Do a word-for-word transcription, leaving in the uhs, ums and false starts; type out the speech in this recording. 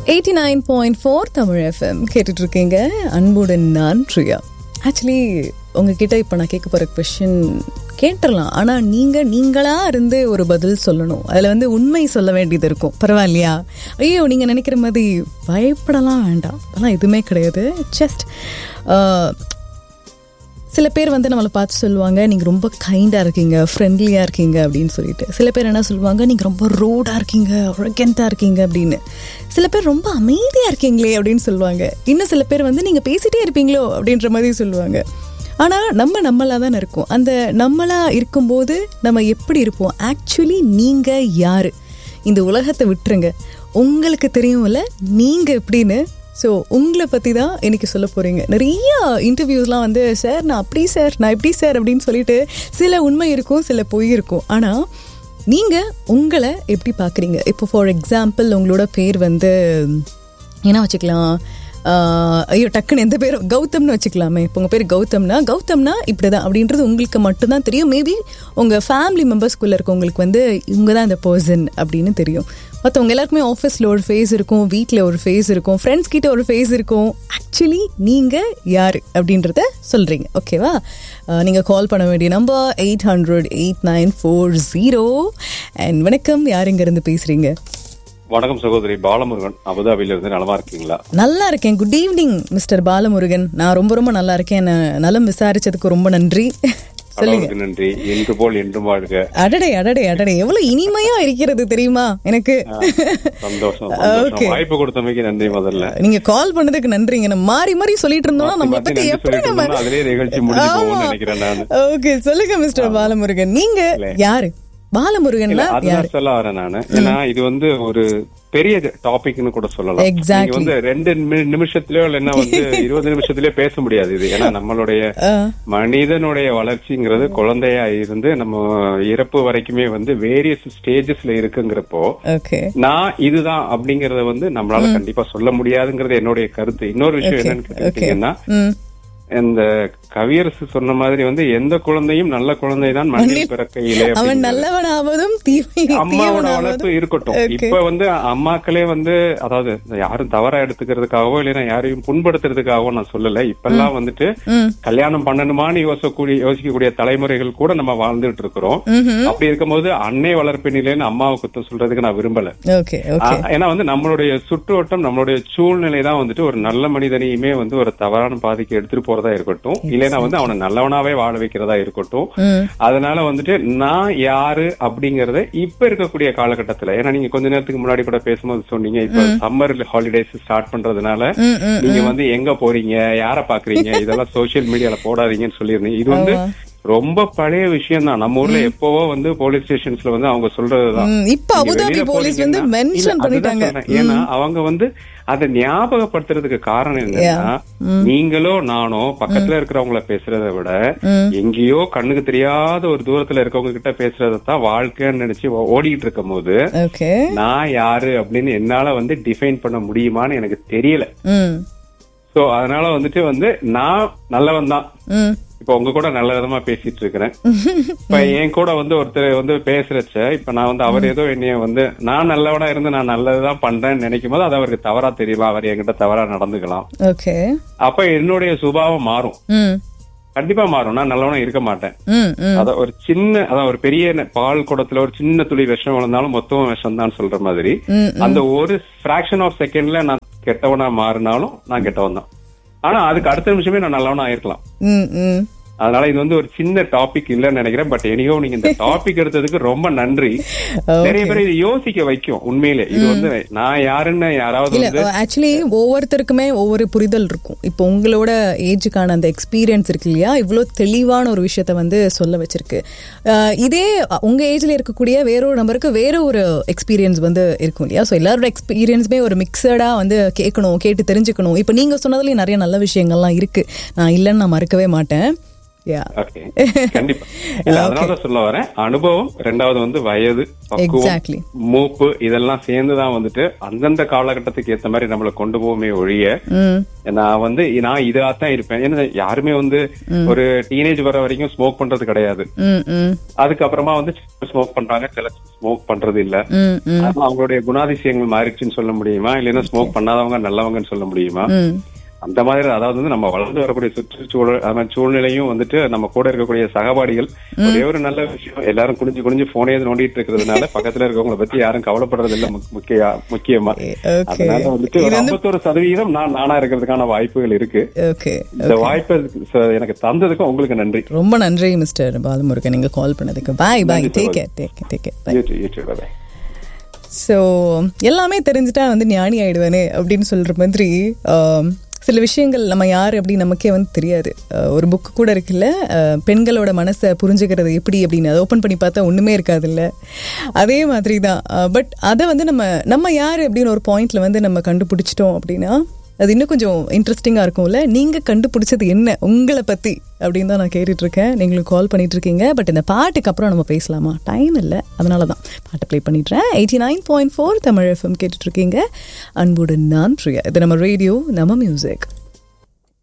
Eighty nine point four Tamil FM கேட்டுட்டு இருக்கீங்க. அன்புடன் நான் பிரியா. ஆக்சுவலி உங்ககிட்ட இப்போ நான் கேட்க போகிற கொஷின் கேட்டுடலாம், ஆனால் நீங்கள் நீங்களாக இருந்து ஒரு பதில் சொல்லணும். அதில் வந்து உண்மை சொல்ல வேண்டியது இருக்கும். பரவாயில்லையா? ஐயோ நீங்கள் நினைக்கிற மாதிரி பயப்படலாம் வேண்டாம், அதெல்லாம் எதுவுமே கிடையாது. ஜஸ்ட் சில பேர் வந்து நம்மளை பார்த்து சொல்லுவாங்க, நீங்கள் ரொம்ப கைண்டாக இருக்கீங்க, ஃப்ரெண்ட்லியாக இருக்கீங்க அப்படின்னு சொல்லிட்டு. சில பேர் என்ன சொல்லுவாங்க, நீங்கள் ரொம்ப ரூடாக இருக்கீங்க, அரகெண்ட்டாக இருக்கீங்க அப்படின்னு. சில பேர் ரொம்ப அமைதியாக இருக்கீங்களே அப்படின்னு சொல்லுவாங்க. இன்னும் சில பேர் வந்து நீங்கள் பேசிகிட்டே இருப்பீங்களோ அப்படின்ற மாதிரி சொல்லுவாங்க. ஆனால் நம்ம நம்மளாக தானே இருக்கோம். அந்த நம்மளாக இருக்கும்போது நம்ம எப்படி இருப்போம்? ஆக்சுவலி நீங்கள் யார்? இந்த உலகத்தை விட்டுருங்க, உங்களுக்கு தெரியும்ல நீங்கள் எப்படின்னு. ஸோ உங்களை பற்றி தான் இன்றைக்கி சொல்ல போகிறீங்க. நிறைய இன்டர்வியூஸ்லாம் வந்து சார் நான் அப்படி சார் நான் இப்படி சார் அப்படின்னு சொல்லிட்டு சில உண்மை இருக்கும், சில பொய் இருக்கும். ஆனால் நீங்கள் உங்களை எப்படி பார்க்குறீங்க? இப்போ ஃபார் எக்ஸாம்பிள் உங்களோட பேர் வந்து என்ன வச்சுக்கலாம்? ஐயோ டக்குன்னு எந்த பேரும் கௌதம்னு வச்சுக்கலாமே. இப்போ உங்கள் பேர் கௌதம்னா கௌதம்னா இப்படி தான் அப்படின்றது உங்களுக்கு மட்டும்தான் தெரியும். மேபி உங்கள் ஃபேமிலி மெம்பர்ஸ்குள்ளே இருக்கவங்களுக்கு வந்து இவங்க தான் இந்த பர்சன் அப்படின்னு தெரியும். மற்றவங்க எல்லாருக்குமே ஆஃபீஸில் ஒரு ஃபேஸ் இருக்கும், வீட்டில் ஒரு ஃபேஸ் இருக்கும், ஃப்ரெண்ட்ஸ் கிட்ட ஒரு ஃபேஸ் இருக்கும். ஆக்சுவலி நீங்கள் யார் அப்படின்றத சொல்கிறீங்க. ஓகேவா? நீங்கள் கால் பண்ண வேண்டிய number eight hundred eight nine four zero. And வணக்கம், யார் இங்கேருந்து பேசுகிறீங்க? வணக்கம் சகோதரி, பாலமுருகன், அபுதாபில இருந்து. நலமா இருக்கீங்களா? நல்லா இருக்கேன். Good evening mister Balamurugan. நான் ரொம்ப ரொம்ப நல்லா இருக்கேன். நலம் விசாரிச்சதுக்கு ரொம்ப நன்றி. சொல்லுங்க. நன்றி. என்று போல் என்றும் வாழ்க. அடடே அடடே அடடே, எவ்வளவு இனிமையா இருக்கிறது தெரியுமா எனக்கு. சந்தோஷம். வாய்ப்பு கொடுத்தமைக்கு நன்றி. முதல்ல நீங்க கால் பண்ணதுக்கு நன்றிங்க. நம்ம மாறி மாறி சொல்லிட்டு இருந்தோம், நம்ம பத்தி எப்படி நம்ம அதிலே நிகழ்ச்சி முடிஞ்சு போகும்னு நினைக்கிறேன் நான். ஓகே, சொல்லுங்க மிஸ்டர் பாலமுருகன், நீங்க யாரு? பாலமுருகன் சொல்ல வரேன் நானு. ஏன்னா இது வந்து ஒரு பெரிய டாபிக்னு கூட சொல்லலாம். நீங்க வந்து ரெண்டு நிமிஷத்துலயோ இல்லைன்னா வந்து இருபது நிமிஷத்துலயோ பேச முடியாது இது. ஏன்னா நம்மளுடைய மனிதனுடைய வளர்ச்சிங்கிறது குழந்தையா இருந்து நம்ம இறப்பு வரைக்குமே வந்து வேரியஸ் ஸ்டேஜஸ்ல இருக்குங்கிறப்போ நான் இதுதான் அப்படிங்கறத வந்து நம்மளால கண்டிப்பா சொல்ல முடியாதுங்கிறது என்னுடைய கருத்து. இன்னொரு விஷயம் என்னன்னு கேட்டீங்கன்னா, இந்த கவியரசு சொன்ன மாதிரி வந்து எந்த குழந்தையும் நல்ல குழந்தை தான் மண்ணில் பிறக்கையிலே. அவன் நல்லவனாவதும் அம்மாவோட வளர்ப்பு இருக்கட்டும். இப்ப வந்து அம்மாக்களே வந்து, அதாவது யாரும் தவறா எடுத்துக்கிறதுக்காகவோ இல்லைன்னா யாரையும் புண்படுத்துறதுக்காகவோ நான் சொல்லல. இப்பெல்லாம் வந்துட்டு கல்யாணம் பண்ணணுமான்னு யோசிக்கக்கூடிய யோசிக்கக்கூடிய தலைமுறைகள் கூட நம்ம வாழ்ந்துட்டு இருக்கிறோம். அப்படி இருக்கும்போது அன்னை வளர்ப்பினிலேன்னு அம்மாவை குத்தம் சொல்றதுக்கு நான் விரும்பல. ஏன்னா வந்து நம்மளுடைய சுற்றுவட்டம், நம்மளுடைய சூழ்நிலை தான் வந்துட்டு ஒரு நல்ல மனிதனையுமே வந்து ஒரு தவறான பாதைக்கு எடுத்துட்டு போற இருக்கட்டும், இல்லைன்னா வந்து அவனை நல்லவனாவே வாழ வைக்கிறதா இருக்கட்டும். அதனால வந்துட்டு நான் யாரு அப்படிங்கறத இப்ப இருக்கக்கூடிய காலகட்டத்துல, ஏன்னா நீங்க கொஞ்ச நேரத்துக்கு முன்னாடி கூட பேசும்போது சொன்னீங்க, இப்ப சம்மர் ஹாலிடேஸ் ஸ்டார்ட் பண்றதுனால நீங்க வந்து எங்க போறீங்க, யார பாக்குறீங்க, இதெல்லாம் சோசியல் மீடியால போடாதீங்கன்னு சொல்லிருந்தீங்க. இது வந்து ரொம்ப பழைய விஷயம் தான். நம்ம ஊர்ல எப்பவோ வந்து போலீஸ் ஸ்டேஷன்ஸ்ல வந்து அவங்க சொல்றதுதான். இப்ப அபுதாபி போலீஸ் வந்து மென்ஷன் பண்ணிட்டாங்க. ஏன்னா அவங்க வந்து அதை ஞாபகப்படுத்துறதுக்கு காரணம் என்னன்னா, நீங்களோ நானோ பக்கத்துல இருக்கிறவங்கள பேசுறத விட எங்கேயோ கண்ணுக்கு தெரியாத ஒரு தூரத்துல இருக்கவங்க கிட்ட பேசுறதான் வாழ்க்கைன்னு நினைச்சு ஓடிட்டு இருக்கும் போது நான் யாரு அப்படின்னு என்னால வந்து டிஃபைன் பண்ண முடியுமான்னு எனக்கு தெரியல. சோ அதனால வந்துட்டு வந்து நான் நல்லவன் தான். இப்ப உங்க கூட நல்ல விதமா பேசிட்டு இருக்கிறேன். இப்ப என் கூட வந்து ஒருத்தர் வந்து பேசுறச்ச, இப்ப நான் வந்து அவர் ஏதோ என்னைய வந்து நான் நல்லவனா இருந்து நான் நல்லதுதான் பண்றேன்னு நினைக்கும் போது அது அவருக்கு தவறா தெரியலாம், அவர் என்கிட்ட தவறா நடந்துக்கலாம். அப்ப என்னுடைய சுபாவம் மாறும், கண்டிப்பா மாறும். நான் நல்லவனா இருக்க மாட்டேன். அத ஒரு சின்ன, அதான் ஒரு பெரிய பால் குடத்துல ஒரு சின்ன துளி விஷம் விழுந்தாலும் மொத்தம் விஷம் தான் சொல்ற மாதிரி, அந்த ஒரு பிராக்ஷன் ஆஃப் செகண்ட்ல நான் கெட்டவனா மாறினாலும் நான் கெட்டவன் தான். ஆனா அதுக்கு அடுத்த நிமிஷமே நான் நல்லவனா ஆயிருக்கலாம். அதனால இது வந்து ஒரு சின்ன டாபிக் இல்லன்னு நினைக்கிறேன். பட் எனியோ நீங்க இந்த டாபிக் எடுத்ததுக்கு ரொம்ப நன்றி. நிறைய பேர் இது யோசிக்க வைக்கும். உண்மையிலே இது வந்து நான் யாருன்னு யாராவது ஆக்சுவலி ஒவ்வொருத்தருக்குமே ஒவ்வொரு புரிதல் இருக்கும். இப்போ உங்களோட ஏஜுக்கான அந்த எக்ஸ்பீரியன்ஸ் இருக்கு இல்லையா, இவ்வளவு தெளிவான ஒரு விஷயத்த வந்து சொல்ல வச்சிருக்கு. இதே உங்க ஏஜ்ல இருக்கக்கூடிய வேறொரு நபருக்கு வேற ஒரு எக்ஸ்பீரியன்ஸ் வந்து இருக்கும் இல்லையா. ஸோ எல்லாரோட எக்ஸ்பீரியன்ஸுமே ஒரு மிக்சடா வந்து கேட்கணும், கேட்டு தெரிஞ்சுக்கணும். இப்போ நீங்க சொன்னதுலயும் நிறைய நல்ல விஷயங்கள்லாம் இருக்கு, நான் இல்லைன்னு நான் மறுக்கவே மாட்டேன். ஓகே கண்டிப்பா இல்ல அதனால சொல்ல வரேன் அனுபவம், ரெண்டாவது வந்து வயது, பக்குவம், மூப்பு இதெல்லாம் சேர்ந்துதான் வந்துட்டு அந்தந்த காலகட்டத்துக்கு ஏத்த மாதிரி நம்மள கொண்டு போவோமே ஒழிய நான் வந்து நான் இதாத்தான் இருப்பேன். ஏன்னா யாருமே வந்து ஒரு டீனேஜ் வர வரைக்கும் ஸ்மோக் பண்றது கிடையாது. அதுக்கப்புறமா வந்து ஸ்மோக் பண்றாங்க, சில ஸ்மோக் பண்றது இல்ல. அவங்களுடைய குணாதிசயங்கள் மாறிடுச்சுன்னு சொல்ல முடியுமா, இல்லைன்னா ஸ்மோக் பண்ணாதவங்க நல்லவங்கன்னு சொல்ல முடியுமா? அந்த மாதிரி அதாவது வந்து நம்ம வளர்ந்து வரக்கூடிய சுற்றுச்சூழல் சூழ்நிலையும் வந்துட்டு நம்ம கூட இருக்கக்கூடிய சகபாடிகள் ஒரே ஒரு நல்ல விஷயம், எல்லாரும் குனிஞ்சு குனிஞ்சு போனே நோண்டிட்டு இருக்கிறதுனால பக்கத்துல இருக்கவங்களை பத்தி யாரும் கவலைப்படுறது இல்ல முக்கிய முக்கியமா. அதனால வந்துட்டு ஒரு ஐம்பத்தொரு சதவீதம் நான் நானா இருக்கிறதுக்கான வாய்ப்புகள் இருக்கு. இந்த வாய்ப்பை எனக்கு தந்ததுக்கு உங்களுக்கு நன்றி. ரொம்ப நன்றி மிஸ்டர் பாலமுருகன், நீங்க கால் பண்ணதுக்கு. பாய் பாய், take care take care take care bye. So எல்லாமே தெரிஞ்சுட்டா வந்து ஞானி ஆயிடுவேனே அப்படின்னு சொல்ற மாதிரி சில விஷயங்கள் நம்ம யார் அப்படி நமக்கே வந்து தெரியாது. ஒரு புக்கு கூட இருக்குல்ல, பெண்களோட மனசை புரிஞ்சுக்கிறது எப்படி அப்படின்னு, அதை ஓப்பன் பண்ணி பார்த்தா ஒன்றுமே இருக்காது இல்லை, அதே மாதிரி தான். பட் அதை வந்து நம்ம நம்ம யார் அப்படின்னு ஒரு பாயிண்ட்ல வந்து நம்ம கண்டுபிடிச்சிட்டோம் அப்படின்னா அது இன்னும் கொஞ்சம் இன்ட்ரெஸ்டிங்காக இருக்கும்ல. நீங்கள் கண்டுபிடிச்சது என்ன உங்களை பற்றி அப்படின்னு தான் நான் கேட்டுட்ருக்கேன். நீங்களும் கால் பண்ணிகிட்ருக்கீங்க. பட் இந்த பாட்டுக்கு அப்புறம் நம்ம பேசலாமா? டைம் இல்லை, அதனால தான் பாட்டை ப்ளே பண்ணிடுறேன். Eighty nine point four Tamil FM கேட்டுட்ருக்கீங்க. அன்புடன் நான் பிரியா. இது நம்ம ரேடியோ, நம்ம மியூசிக்.